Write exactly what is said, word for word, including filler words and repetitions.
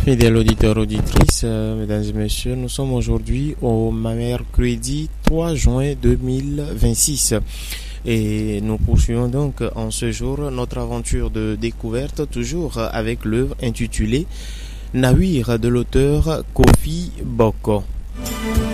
Fidèles auditeurs, auditrices, euh, mesdames et messieurs, nous sommes aujourd'hui au mercredi trois juin deux mille vingt-six et nous poursuivons donc en ce jour notre aventure de découverte, toujours avec l'œuvre intitulée Nawir de l'auteur Kofi Boko.